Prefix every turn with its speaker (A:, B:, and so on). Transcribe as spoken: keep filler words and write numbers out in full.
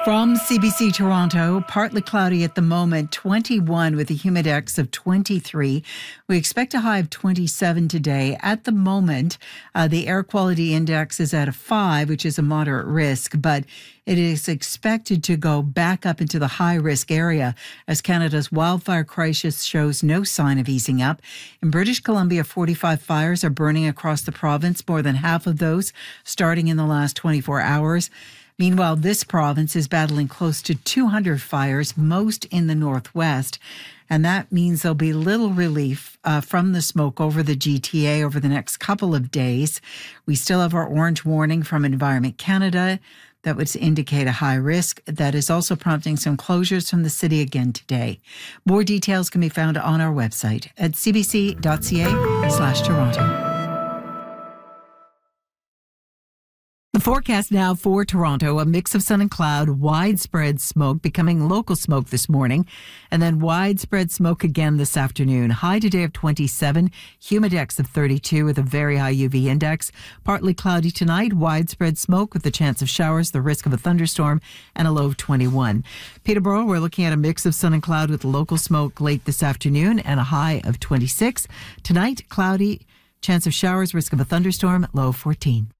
A: From C B C Toronto, partly cloudy at the moment, twenty-one with a humidex of twenty-three. We expect a high of twenty-seven today. At the moment, uh, the air quality index is at a five, which is a moderate risk, but it is expected to go back up into the high risk area as Canada's wildfire crisis shows no sign of easing up. In British Columbia, forty-five fires are burning across the province, more than half of those starting in the last twenty-four hours. Meanwhile, this province is battling close to two hundred fires, most in the northwest, and that means there'll be little relief uh, from the smoke over the G T A over the next couple of days. We still have our orange warning from Environment Canada that would indicate a high risk. That is also prompting some closures from the city again today. More details can be found on our website at cbc.ca slash Toronto. The forecast now for Toronto, a mix of sun and cloud, widespread smoke becoming local smoke this morning, and then widespread smoke again this afternoon. High today of twenty-seven, humidex of thirty-two with a very high U V index. Partly cloudy tonight, widespread smoke with the chance of showers, the risk of a thunderstorm, and a low of twenty-one. Peterborough, we're looking at a mix of sun and cloud with local smoke late this afternoon and a high of twenty-six. Tonight, cloudy, chance of showers, risk of a thunderstorm, low of fourteen.